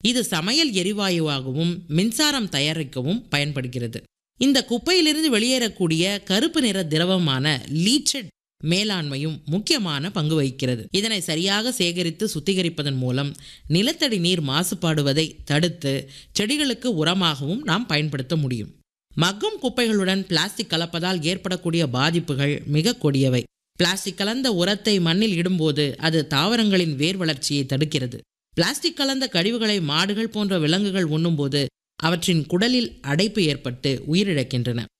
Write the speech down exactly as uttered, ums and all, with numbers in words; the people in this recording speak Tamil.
இது சமையல் எரிவாயுவாகவும் மின்சாரம் தயாரிக்கவும் பயன்படுகிறது. இந்த குப்பையிலிருந்து வெளியேறக்கூடிய கருப்பு நிற திரவமான லீச்சட் மேலாண்மையும் முக்கியமான பங்கு வகிக்கிறது. இதனை சரியாக சேகரித்து சுத்திகரிப்பதன் மூலம் நிலத்தடி நீர் மாசுபாடுவதை தடுத்து செடிகளுக்கு உரமாகவும் நாம் பயன்படுத்த முடியும். மக்கும் குப்பைகளுடன் பிளாஸ்டிக் கலப்பதால் ஏற்படக்கூடிய பாதிப்புகள் மிக கொடியவை. பிளாஸ்டிக் கலந்த உரத்தை மண்ணில் இடும்போது அது தாவரங்களின் வேர் வளர்ச்சியை தடுக்கிறது. பிளாஸ்டிக் கலந்த கழிவுகளை மாடுகள் போன்ற விலங்குகள் உண்ணும்போது அவற்றின் குடலில் அடைப்பு ஏற்பட்டு உயிரிழக்கின்றன.